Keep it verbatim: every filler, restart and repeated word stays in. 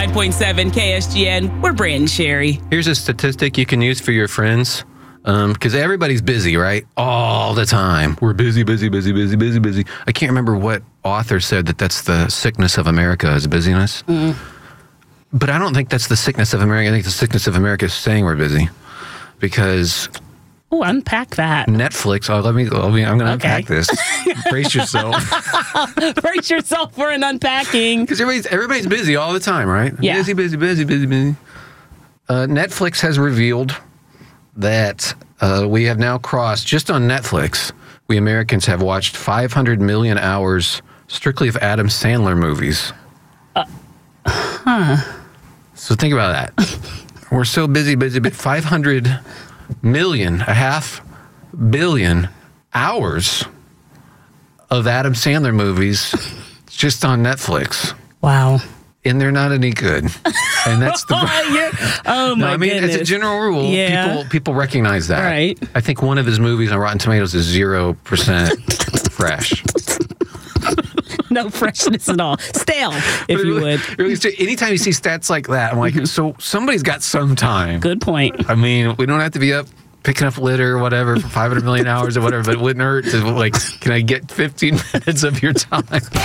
nine point seven K S G N. We're Brand and Sherry. Here's a statistic you can use for your friends. Because um, everybody's busy, right? All the time. We're busy, busy, busy, busy, busy, busy. I can't remember what author said that that's the sickness of America is busyness. Mm. But I don't think that's the sickness of America. I think the sickness of America is saying we're busy. Because... Oh, unpack that. Netflix. Oh, let me, let me I'm going to okay. unpack this. Brace yourself. Brace yourself for an unpacking. Because everybody's, everybody's busy all the time, right? Yeah. Busy, busy, busy, busy, busy. Uh, Netflix has revealed that uh, we have now crossed, just on Netflix, we Americans have watched five hundred million hours strictly of Adam Sandler movies. Uh, huh. So think about that. We're so busy, busy, but five hundred million, a half billion hours of Adam Sandler movies just on Netflix. Wow. And they're not any good. And that's the oh my no, I mean, goodness. as a general rule, yeah. people people recognize that. Right. I think one of his movies on Rotten Tomatoes is zero percent fresh. No freshness at all. Stale, if you would. Really, anytime you see stats like that, I'm like, mm-hmm. so somebody's got some time. Good point. I mean, we don't have to be up picking up litter or whatever for five hundred million hours or whatever, but it wouldn't hurt to, like, can I get fifteen minutes of your time?